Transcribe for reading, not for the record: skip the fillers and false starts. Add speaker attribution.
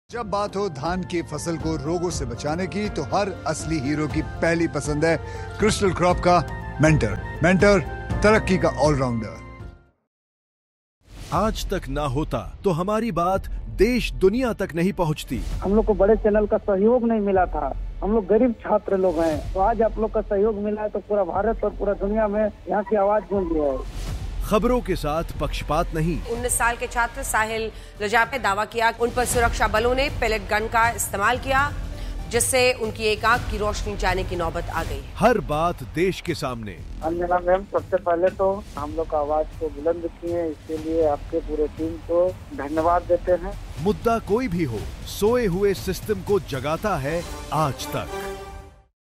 Speaker 1: जब बात हो धान की फसल को रोगों से बचाने की तो हर असली हीरो की पहली पसंद है क्रिस्टल क्रॉप का मेंटर तरक्की का ऑलराउंडर।
Speaker 2: आज तक ना होता तो हमारी बात देश दुनिया तक नहीं पहुंचती।
Speaker 3: हम लोग को बड़े चैनल का सहयोग नहीं मिला था, हम लोग गरीब छात्र लोग हैं, तो आज आप लोग का सहयोग मिला है तो पूरा भारत और पूरा दुनिया में यहाँ की आवाज गूंज गया है।
Speaker 2: खबरों के साथ पक्षपात नहीं।
Speaker 4: 19 साल के छात्र साहिल रजाब ने दावा किया उन पर सुरक्षा बलों ने पेलेट गन का इस्तेमाल किया, जिससे उनकी एक आंख की रोशनी जाने की नौबत आ गई।
Speaker 2: हर बात देश के सामने।
Speaker 3: अंजना मैम, सबसे पहले तो हम लोग आवाज को बुलंद किए, इसके लिए आपके पूरे टीम को धन्यवाद देते हैं।
Speaker 2: मुद्दा कोई भी हो, सोए हुए सिस्टम को जगाता है आज तक।